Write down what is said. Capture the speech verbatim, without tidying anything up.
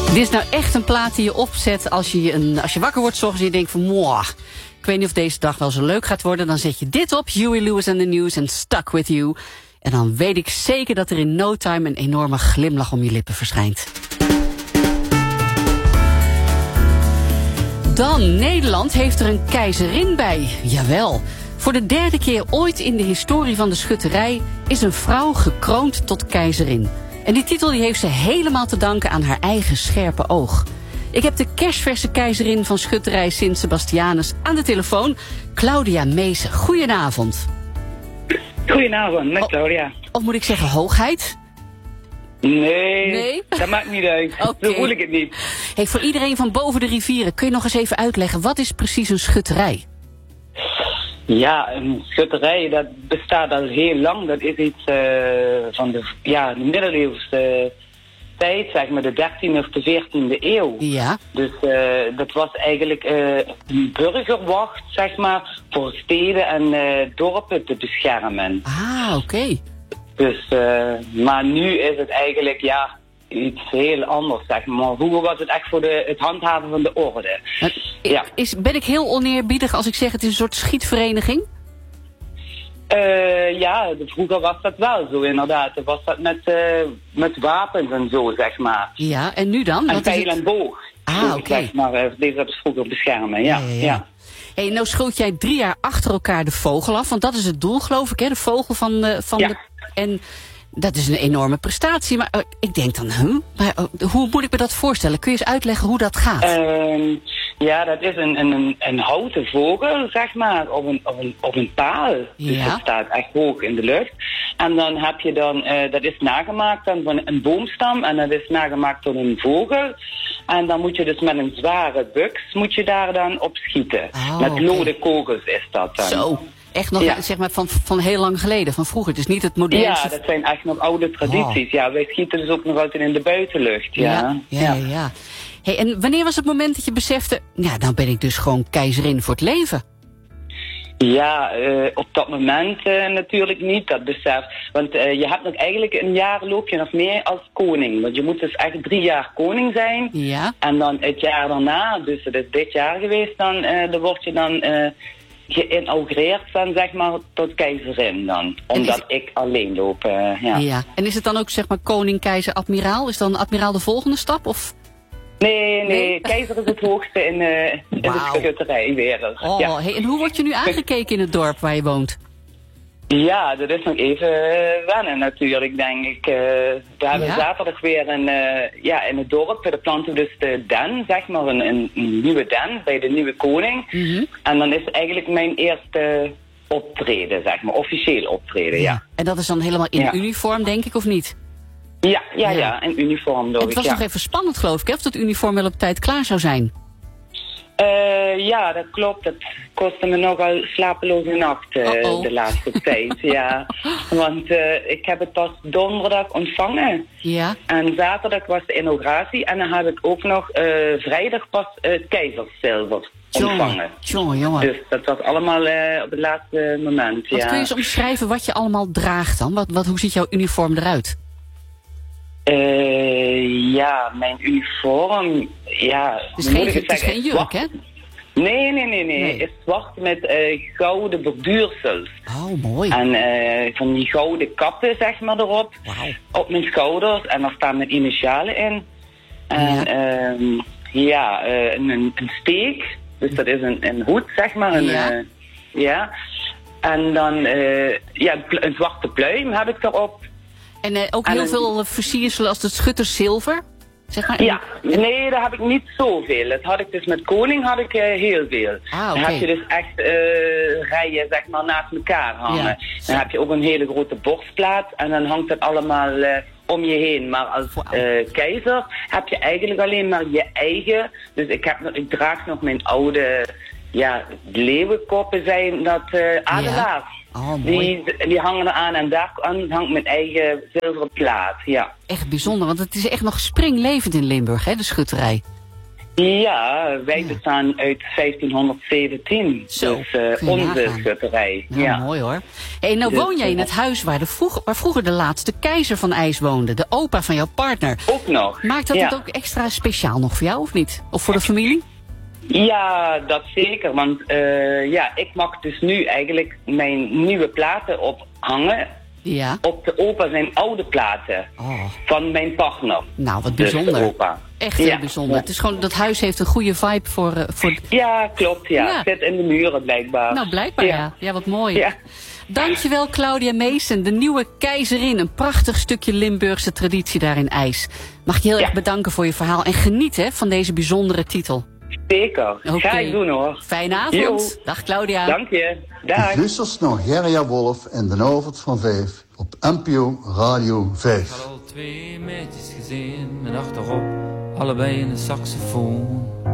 Dit is nou echt een plaat die je opzet als je, een, als je wakker wordt 's ochtends en je denkt van moah, ik weet niet of deze dag wel zo leuk gaat worden. Dan zet je dit op, Huey Lewis and the News en Stuck With You. En dan weet ik zeker dat er in no time een enorme glimlach om je lippen verschijnt. Dan, Nederland heeft er een keizerin bij. Jawel. Voor de derde keer ooit in de historie van de schutterij is een vrouw gekroond tot keizerin. En die titel die heeft ze helemaal te danken aan haar eigen scherpe oog. Ik heb de kersverse keizerin van schutterij Sint Sebastianus aan de telefoon, Claudia Meesen. Goedenavond. Goedenavond, met Claudia. Of, of moet ik zeggen hoogheid? Nee, nee? Dat maakt niet uit. Okay. Zo voel ik het niet. Hey, voor iedereen van boven de rivieren, kun je nog eens even uitleggen, wat is precies een schutterij? Ja, een schutterij, dat bestaat al heel lang. Dat is iets uh, van de, ja, de middeleeuwse tijd, zeg maar de dertiende of de veertiende eeuw. Ja. Dus uh, dat was eigenlijk uh, een burgerwacht, zeg maar, voor steden en uh, dorpen te beschermen. Ah, oké. Okay. Dus, uh, maar nu is het eigenlijk, ja, iets heel anders, zeg maar. Vroeger was het echt voor de, het handhaven van de orde. Het, ja. is, ben ik heel oneerbiedig als ik zeg het is een soort schietvereniging? Uh, ja, vroeger was dat wel zo, inderdaad. Was dat met, uh, met wapens en zo, zeg maar. Ja, en nu dan? En pijl en boog. Ah, oké. Okay. Zeg maar, uh, deze hadden ze vroeger beschermen, ja. ja, ja, ja. ja. Hey, nou schoot jij drie jaar achter elkaar de vogel af, want dat is het doel, geloof ik, hè? De vogel van, uh, van ja. de... En dat is een enorme prestatie, maar uh, ik denk dan, huh? maar, uh, hoe moet ik me dat voorstellen? Kun je eens uitleggen hoe dat gaat? Uh, ja, dat is een, een, een houten vogel, zeg maar, op een, op een, op een paal. Dus ja. het staat echt hoog in de lucht. En dan heb je dan, uh, dat is nagemaakt dan van een boomstam en dat is nagemaakt door een vogel. En dan moet je dus met een zware buks, moet je daar dan op schieten. Oh, met okay. lode kogels is dat dan. Zo. Echt nog, ja. zeg maar, van, van heel lang geleden, van vroeger. Dus niet het modernste... Ja, dat zijn echt nog oude tradities. Oh. Ja, wij schieten dus ook nog altijd in de buitenlucht. Ja, ja, ja. ja, ja. Hey, en wanneer was het moment dat je besefte... Ja, nou ben ik dus gewoon keizerin voor het leven? Ja, uh, op dat moment uh, natuurlijk niet, dat besef. Want uh, je hebt nog eigenlijk een jaar loop je nog meer als koning. Want je moet dus echt drie jaar koning zijn. Ja. En dan het jaar daarna, dus het is dit jaar geweest, dan, uh, dan word je dan... Uh, geïnaugureerd dan, zeg maar, tot keizerin dan. Omdat het... ik alleen loop, uh, ja. ja. En is het dan ook, zeg maar, koning, keizer, admiraal? Is dan admiraal de volgende stap, of... Nee, nee, nee. Keizer is het hoogste in, uh, in wow. de schutterijwereld. Oh, ja. Hey, en hoe word je nu aangekeken in het dorp waar je woont? Ja, dat is nog even uh, wennen natuurlijk, denk ik. Uh, we hebben ja? zaterdag weer een, uh, ja, in het dorp, de planten dus de den, zeg maar, een, een, een nieuwe den bij de nieuwe koning. Mm-hmm. En dan is eigenlijk mijn eerste optreden, zeg maar, officieel optreden, ja. ja. En dat is dan helemaal in ja. uniform, denk ik, of niet? Ja, ja, ja, ja in uniform, door Het was ik, nog ja. even spannend, geloof ik, hè, of dat uniform wel op tijd klaar zou zijn. Uh, ja, dat klopt. Dat kostte me nogal slapeloze nachten uh, de laatste tijd. Ja. Want uh, ik heb het pas donderdag ontvangen. Ja. En zaterdag was de inauguratie. En dan heb ik ook nog uh, vrijdag pas uh, het keizerszilver ontvangen. Jongen, jongen. Dus dat was allemaal uh, op het laatste moment. Wat ja. kun je eens omschrijven wat je allemaal draagt dan? Wat, wat, hoe ziet jouw uniform eruit? Uh, ja, mijn uniform, ja... Het is geen, het is geen jurk, hè? Nee, nee, nee, nee. nee. Het is zwart met uh, gouden borduursels. Oh, mooi. En uh, van die gouden kappen, zeg maar, erop. Wow. Op mijn schouders. En daar staan mijn initialen in. En ja, uh, ja uh, een, een steek. Dus dat is een, een hoed, zeg maar. Een, ja. Uh, ja. En dan uh, ja, een zwarte pluim heb ik erop. En uh, ook en heel een... veel versierselen als het schutterszilver? Zeg maar. Ja, nee, daar heb ik niet zoveel. Dat had ik dus met koning had ik uh, heel veel. Ah, okay. Dan heb je dus echt uh, rijen, zeg maar, naast elkaar hangen. Ja. Dan heb je ook een hele grote borstplaat en dan hangt het allemaal uh, om je heen. Maar als uh, keizer heb je eigenlijk alleen maar je eigen. Dus ik, heb, ik draag nog mijn oude, ja, leeuwenkoppen zijn dat uh, adelaars. Ja. Oh, mooi. Die, die hangen er aan en daar hangt mijn eigen zilveren plaat, ja. Echt bijzonder, want het is echt nog springlevend in Limburg, hè, de schutterij. Ja, wij ja. bestaan uit vijftienhonderdzeventien. Zo, dus uh, onze nagaan. Schutterij. Nou, ja, mooi hoor. Hey, nou dus, woon jij in het huis waar, de vroeg, waar vroeger de laatste keizer van IJs woonde. De opa van jouw partner. Ook nog. Maakt dat ja. het ook extra speciaal nog voor jou, of niet? Of voor de familie? Ja, dat zeker. Want uh, ja, ik mag dus nu eigenlijk mijn nieuwe platen ophangen. Ja. Op de opa zijn oude platen. Oh. Van mijn partner. Nou, wat bijzonder. Dus opa. Echt heel ja. bijzonder. Ja. Het is gewoon, dat huis heeft een goede vibe voor... Uh, voor... Ja, klopt. Ja. ja. Het zit in de muren blijkbaar. Nou, blijkbaar ja. Ja, ja wat mooi. Ja. Dankjewel Claudia Meesen, de nieuwe keizerin. Een prachtig stukje Limburgse traditie daar in IJs. Mag ik je heel ja. erg bedanken voor je verhaal. En geniet hè, van deze bijzondere titel. Zeker. Okay. Ga ik doen hoor. Fijne avond. Yo. Dag Claudia. Dank je. Dag. Luisters naar Gerja Wolf en de Novert van Vijf op N P O Radio vijf. Ik had al twee meisjes gezien met achterop allebei een saxofoon.